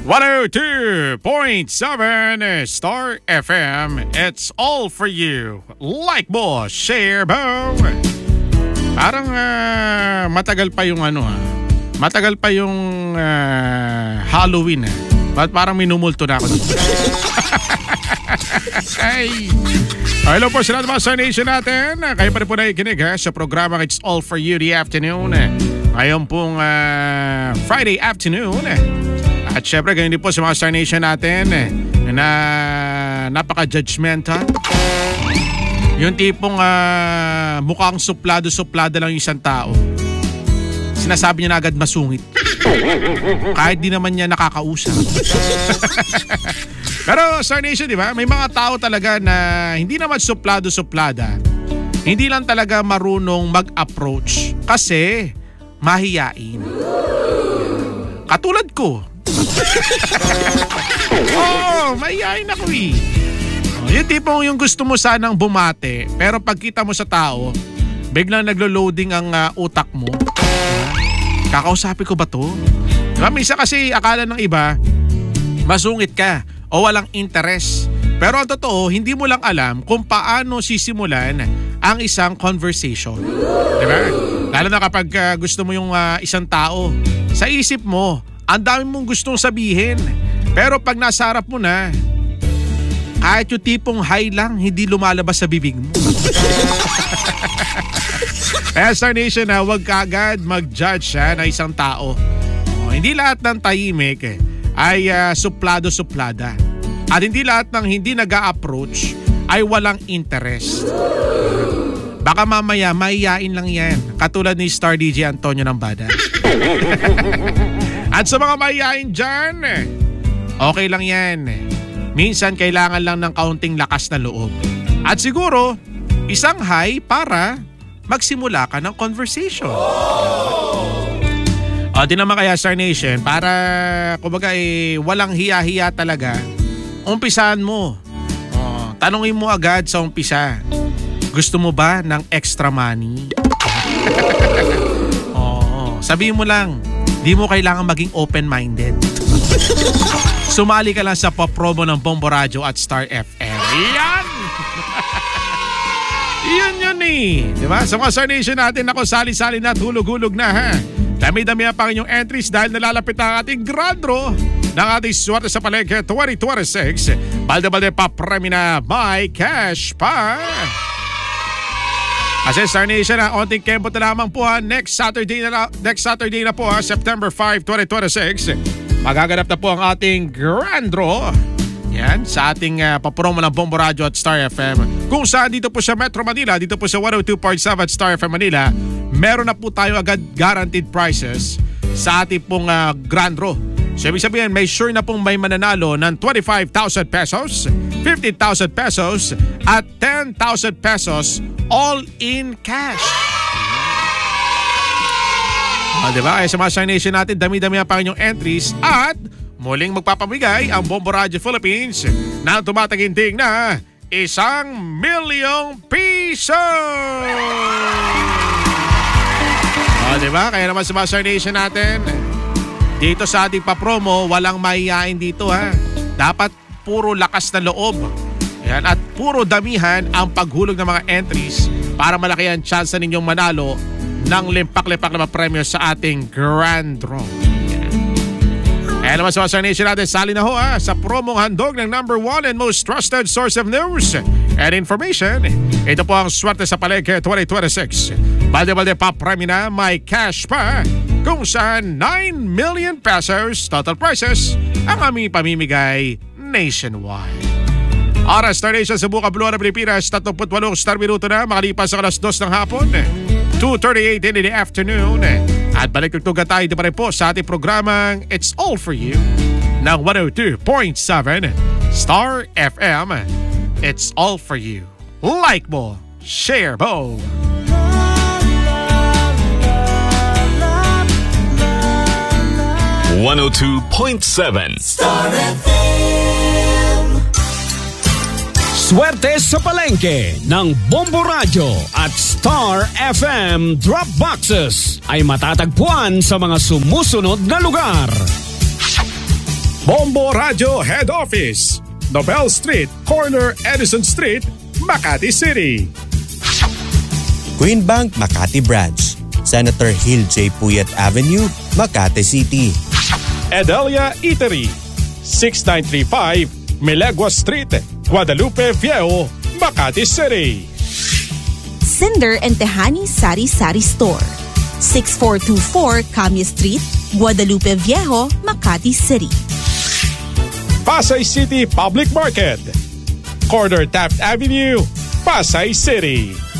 102.7 Star FM. It's all for you. Like mo, share mo. Parang matagal pa yung matagal pa yung Halloween. Ba't parang minumulto na ako dito? Ay. Hello po sa lahat mga Star Nation natin. Kayo pa rin po nakikinig sa programa It's All For You the Afternoon. Ngayon pong Friday afternoon. At syempre ganyan din po sa mga Star Nation natin na napaka-judgmental. Yung tipong mukhang suplado-suplada lang yung isang tao. Sinasabi niya na agad masungit. Kahit di naman niya nakakausap. Pero Star Nation, di ba? May mga tao talaga na hindi naman suplado-suplada. Hindi lang talaga marunong mag-approach kasi mahiyain. Katulad ko. Mahiyain ako eh. Yung tipong yung gusto mo sanang bumate, pero pagkita mo sa tao, biglang naglo-loading ang utak mo. Kakausapin ko ba to? Diba? Minsan kasi akala ng iba, masungit ka o walang interest. Pero ang totoo, hindi mo lang alam kung paano sisimulan ang isang conversation. Diba? Lalo na kapag gusto mo yung isang tao, sa isip mo, ang dami mong gustong sabihin. Pero pag nasa harap mo na, kahit yung tipong hi lang, hindi lumalabas sa bibig mo. Kaya Star Nation, huwag ka agad mag-judge na isang tao. Hindi lahat ng tahimik ay suplado-suplada. At hindi lahat ng hindi nag-a-approach ay walang interest. Baka mamaya maiyain lang yan. Katulad ni Star DJ Antonio ng Bada. At sa mga maiyain dyan, okay lang yan. Minsan kailangan lang ng kaunting lakas na loob. At siguro, isang hi para magsimula ka ng conversation. Di naman kaya Star Nation, para kumbaga walang hiya-hiya talaga, umpisahan mo. Tanungin mo agad sa umpisa, gusto mo ba ng extra money? Sabihin mo lang, di mo kailangan maging open-minded. Sumali ka lang sa pop-promo ng Bombo Radio at Star FM. Yan! Yun eh. Diba? Sa mga Star Nation natin, ako sali-sali na at hulog-hulog na ha. Dami-dami ang inyong entries dahil nalalapit ang ating grand draw ng ating Swerte sa Palengke 2026. Balde-balde pa premi na may cash pa. Kasi Star Nation onting kembot na lamang po next Saturday na po September 5, 2026. Magaganap na po ang ating grand draw. Yan, sa ating papromo ng Bombo Radio at Star FM. Kung saan dito po sa Metro Manila, dito po sa 102.7 Star FM Manila, meron na po tayo agad guaranteed prizes sa ating pong grand draw. So ibig sabihin, may sure na pong may mananalo ng 25,000 pesos, 50,000 pesos, at 10,000 pesos all in cash. Diba? Kaya sa mga Star Nation natin, dami-dami ang inyong entries at muling magpapamigay ang Bombo Radio Philippines na tumataginting na 1,000,000 piso! Diba? Kaya naman sa mga Star Nation natin, dito sa ating papromo, walang mahihain dito ha. Dapat puro lakas na loob. Yan, at puro damihan ang paghulog ng mga entries para malaki ang chance ninyong manalo ng limpak-limpak na premyo sa ating grand draw. Kaya naman sa Star Nation natin, sali na ho sa promong handog ng #1 and most trusted source of news and information. Ito po ang Swerte sa Palengke 2026. Balde-balde pa premyo na may cash pa kung saan 9 million pesos total prizes ang aming pamimigay nationwide. Oras Star Nation sa Buka Blue na Pilipinas, 38 star minuto na makalipas sa alas 2 ng hapon. 2:38 in the afternoon. At balik-tugtugan tayo pa rin po sa ating programang It's All For You ng 102.7 Star FM. It's All For You. Like mo, share mo. Star FM. Swerte sa Palengke ng Bombo Radio at Star FM Drop Boxes ay matatagpuan sa mga sumusunod na lugar. Bombo Radio Head Office, Nobel Street, Corner Edison Street, Makati City. Queen Bank Makati Branch, Senator Hill J. Puyat Avenue, Makati City. Edelia Eatery, 6935 Milegua Street, Guadalupe Viejo, Makati City. Cinder and Tehani Sari Sari Store, 6424 Camia Street, Guadalupe Viejo, Makati City. Pasay City Public Market, Corner Taft Avenue, Pasay City.